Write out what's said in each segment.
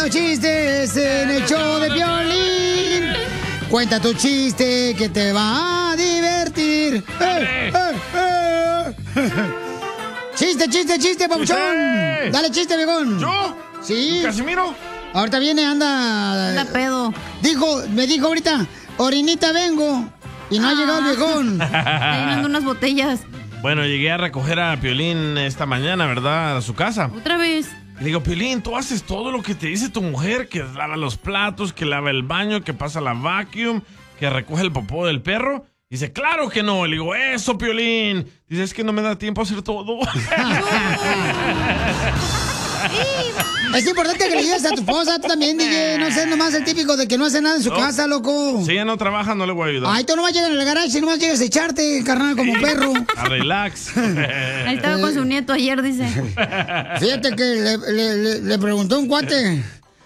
los chistes en el show de Piolín. Cuenta tu chiste que te va a divertir. Chiste, papuchón. ¡Chiste! Dale chiste, viejón. ¿Yo? Sí. ¿Casimiro? Ahorita viene, anda pedo. Me dijo ahorita, orinita vengo. Y no ha llegado el viejón. Está llenando unas botellas. Bueno, llegué a recoger a Piolín esta mañana, ¿verdad? A su casa. ¿Otra vez? Le digo, Piolín, tú haces todo lo que te dice tu mujer, que lava los platos, que lava el baño, que pasa la vacuum, que recoge el popó del perro. Dice, claro que no. Le digo, eso, Piolín. Dice, es que no me da tiempo a hacer todo. Es importante que le ayudes a tu esposa, tú también, DJ. No seas nomás el típico de que no hace nada en su casa, loco. Si ella no trabaja, no le voy a ayudar. Ay, tú nomás llegas al garaje y nomás llegas a echarte, carnal, como perro. A relax. Ahí estaba con su nieto ayer, dice. Fíjate que le preguntó un cuate.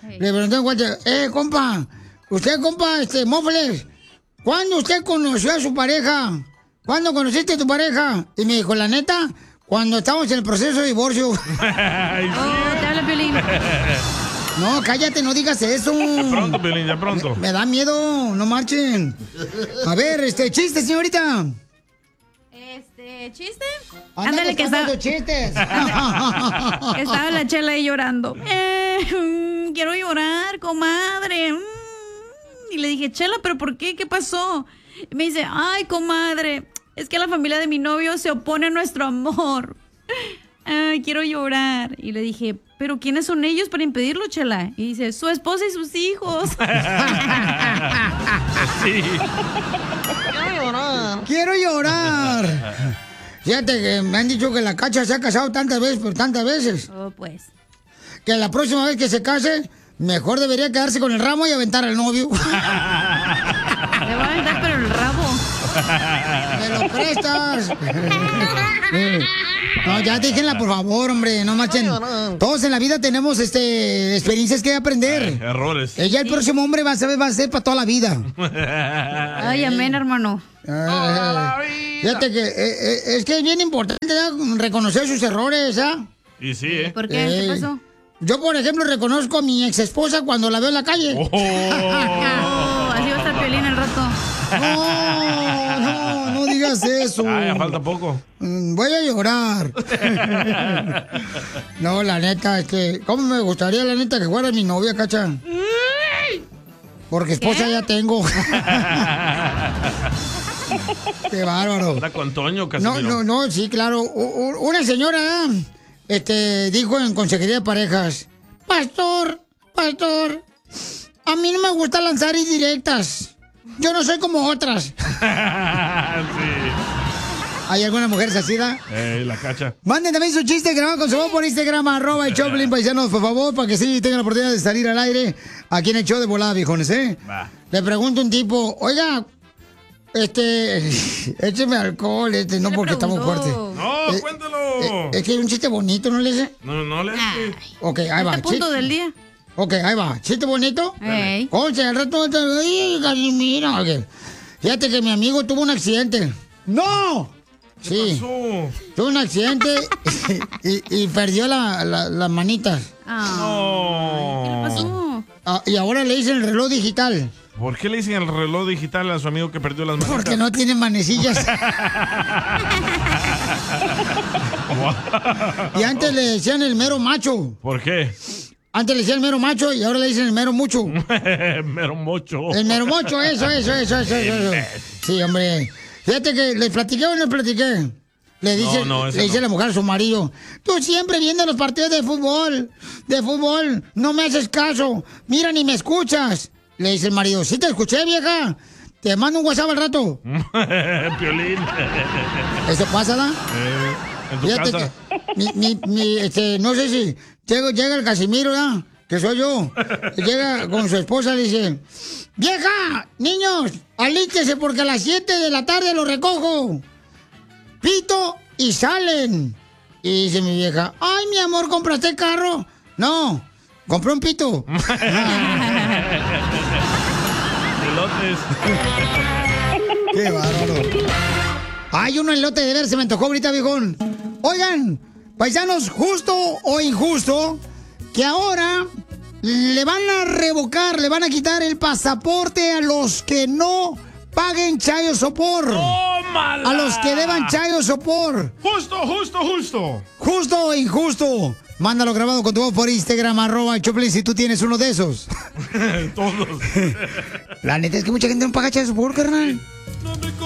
Compa, usted, compa, Mófles, ¿cuándo usted conoció a su pareja? ¿Cuándo conociste a tu pareja? Y me dijo, la neta, cuando estábamos en el proceso de divorcio. Ay, sí. Te habla Piolín. No, cállate, no digas eso. Ya pronto, Piolín, ya pronto. Me da miedo, no marchen. A ver, chiste, señorita. ¿Chiste? Ándale, que está. Chistes. Estaba la Chela ahí llorando. Quiero llorar, comadre. Y le dije, Chela, ¿pero por qué? ¿Qué pasó? Y me dice, ay, comadre, es que la familia de mi novio se opone a nuestro amor. Ay, quiero llorar. Y le dije, ¿pero quiénes son ellos para impedirlo, Chela? Y dice, su esposa y sus hijos. Sí. Quiero llorar. Fíjate que me han dicho que la Cacha se ha casado tantas veces, pero tantas veces. Oh, pues. Que la próxima vez que se case, mejor debería quedarse con el ramo y aventar al novio. Le voy a aventar, pero el rabo. ¡Me lo prestas! No, ya déjenla, por favor, hombre, no marchen. Todos en la vida tenemos experiencias que aprender. Errores. Ella, el próximo hombre, va a ser para toda la vida. Ay, amén, hermano. Fíjate que es que es bien importante, ¿no?, reconocer sus errores, ¿ah? Y sí, ¿eh? ¿Por qué? ¿Qué pasó? Yo, por ejemplo, reconozco a mi ex esposa cuando la veo en la calle. Así va a estar Piolín al rato. No digas eso. Ya falta poco. Voy a llorar. No, la neta, ¿cómo me gustaría, la neta, que fuera mi novia, Cacha? Porque esposa ya tengo. Qué bárbaro. Está con Toño, Casimiro. No, sí, claro. Una señora dijo en Consejería de Parejas, Pastor, a mí no me gusta lanzar indirectas. Yo no soy como otras. Sí. ¿Hay alguna mujer así, da? La Cacha. Manden también su chiste grabado con su voz por Instagram, @Choplin Paisanos, por favor, para que sí tengan la oportunidad de salir al aire aquí en el show de volada, viejones, Va. Le pregunto a un tipo, oiga, écheme alcohol, no porque estamos fuertes. No, cuéntalo. Es que hay un chiste bonito, ¿no le sé? No le hace. Ok, ahí va. ¿Este punto del día? Ok, ahí va. ¿Chiste bonito? Ey. Concha, al rato, mira. Okay. Fíjate que mi amigo tuvo un accidente. ¡No! ¿Qué pasó? Tuvo un accidente y perdió las manitas. No. ¿Qué le pasó? Y ahora le dicen el reloj digital. ¿Por qué le dicen el reloj digital a su amigo que perdió las manitas? Porque no tiene manecillas. Y antes le decían el mero macho. ¿Por qué? Antes le decían el mero macho y ahora le dicen el mero mucho. Mero mocho. El mero mocho, eso. Sí, hombre. Fíjate que ¿les platiqué o no les platiqué? Le dice la mujer a su marido, tú siempre viendo los partidos de fútbol, no me haces caso, mira ni me escuchas. Le dice el marido, sí te escuché, vieja, te mando un WhatsApp al rato. Piolín. ¿Eso pasa, da? En tu Fíjate casa. Que, no sé si llega el Casimiro, ¿verdad? Que soy yo. Llega con su esposa y dice, vieja, niños, alíquese porque a las 7 de la tarde lo recojo. Pito y salen. Y dice mi vieja, ay, mi amor, ¿compraste carro? No, compré un pito. Elotes. Qué bárbaro. Ay, un elote de ver, se me antojó ahorita, viejón. Oigan, paisanos, justo o injusto, que ahora le van a revocar, le van a quitar el pasaporte a los que no paguen chayo sopor. ¡Tómala! A los que deban chayo sopor. Justo. Justo o injusto. Mándalo grabado con tu voz por Instagram, @Choplin, si tú tienes uno de esos. Todos. La neta es que mucha gente no paga chayo sopor, carnal.